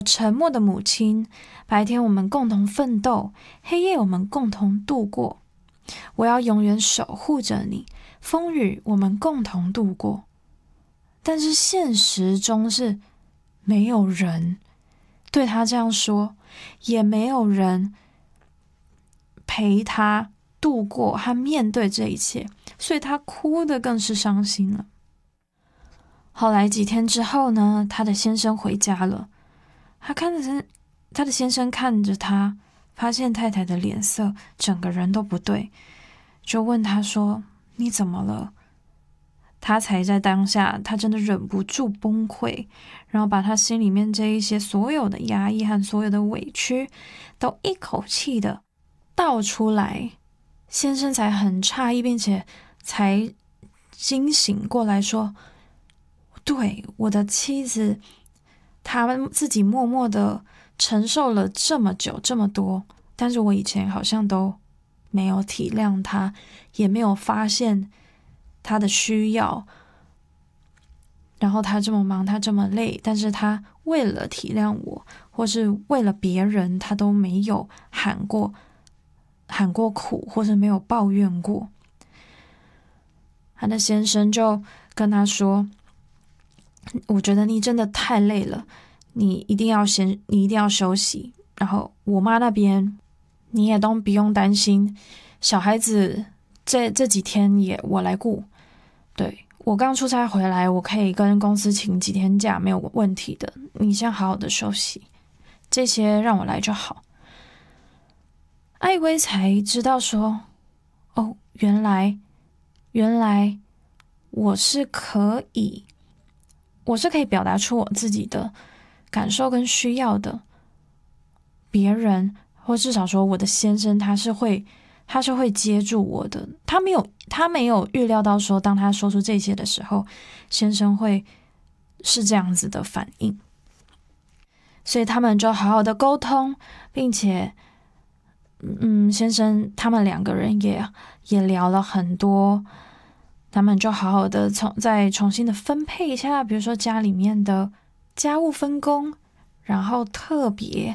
沉默的母亲，白天我们共同奋斗，黑夜我们共同度过。我要永远守护着你，风雨我们共同度过。但是现实中是没有人对他这样说，也没有人陪他度过和面对这一切，所以他哭得更是伤心了。后来几天之后呢，他的先生回家了，他的先生看着他，发现太太的脸色整个人都不对，就问他说：“你怎么了？”他才在当下，他真的忍不住崩溃，然后把他心里面这一些所有的压抑和所有的委屈，都一口气的倒出来。先生才很诧异，并且才惊醒过来说：“对，我的妻子，她自己默默的承受了这么久这么多，但是我以前好像都没有体谅她，也没有发现她的需要。然后她这么忙，她这么累，但是她为了体谅我，或是为了别人，她都没有喊过苦，或是没有抱怨过。”他的先生就跟他说：“我觉得你真的太累了，你一定要休息。然后我妈那边你也都不用担心，小孩子这几天也我来顾。对，我刚出差回来，我可以跟公司请几天假，没有问题的。你先好好的休息，这些让我来就好。”艾薇才知道说：“哦，原来我是可以表达出我自己的感受跟需要的。别人，或至少说我的先生，他是会接住我的。他没有预料到说，当他说出这些的时候，先生会是这样子的反应。所以他们就好好的沟通，并且先生他们两个人也聊了很多，他们就好好的再重新的分配一下，比如说家里面的家务分工，然后特别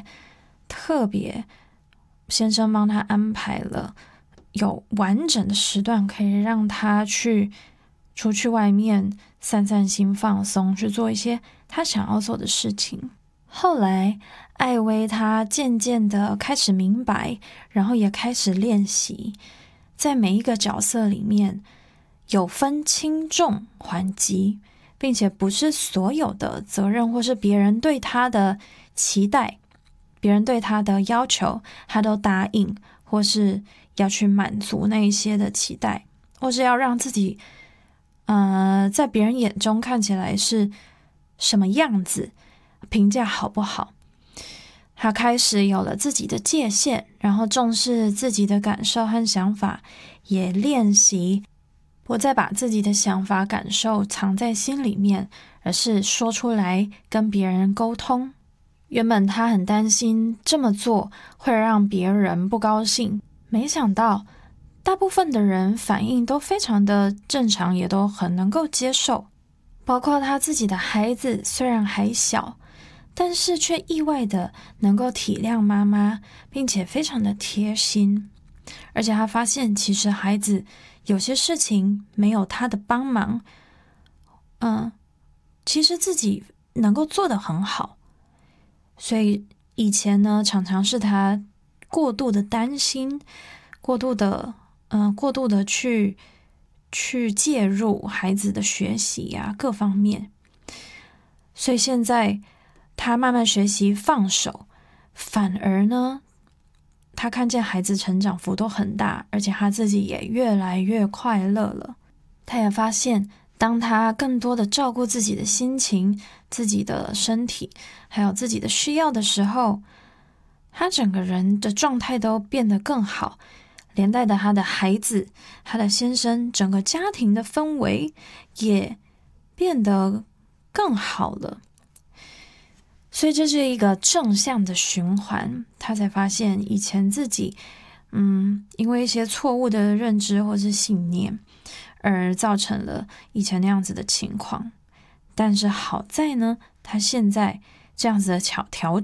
先生帮他安排了有完整的时段，可以让他出去外面散散心、放松，去做一些他想要做的事情。后来艾薇她渐渐的开始明白，然后也开始练习，在每一个角色里面有分轻重缓急，并且不是所有的责任或是别人对他的期待，别人对他的要求，他都答应，或是要去满足那一些的期待，或是要让自己在别人眼中看起来是什么样子，评价好不好。他开始有了自己的界限，然后重视自己的感受和想法，也练习不再把自己的想法感受藏在心里面，而是说出来跟别人沟通。原本他很担心这么做会让别人不高兴，没想到大部分的人反应都非常的正常，也都很能够接受。包括他自己的孩子，虽然还小，但是却意外的能够体谅妈妈，并且非常的贴心。而且他发现其实孩子有些事情没有他的帮忙，其实自己能够做得很好。所以以前呢，常常是他过度的担心，过度的去介入孩子的学习啊，各方面。所以现在他慢慢学习放手，反而呢，他看见孩子成长幅度很大，而且他自己也越来越快乐了。他也发现，当他更多的照顾自己的心情、自己的身体，还有自己的需要的时候，他整个人的状态都变得更好，连带的他的孩子、他的先生，整个家庭的氛围也变得更好了。所以这是一个正向的循环，他才发现以前自己因为一些错误的认知或是信念而造成了以前那样子的情况。但是好在呢，他现在这样子的调